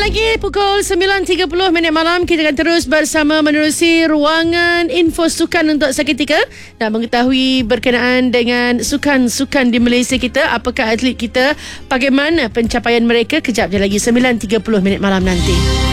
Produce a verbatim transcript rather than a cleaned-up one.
lagi pukul sembilan tiga puluh minit malam. Kita akan terus bersama menerusi ruangan info sukan untuk seketika dan mengetahui berkenaan dengan sukan-sukan di Malaysia kita. Apakah atlet kita, bagaimana pencapaian mereka. Kejap je lagi sembilan tiga puluh minit malam nanti.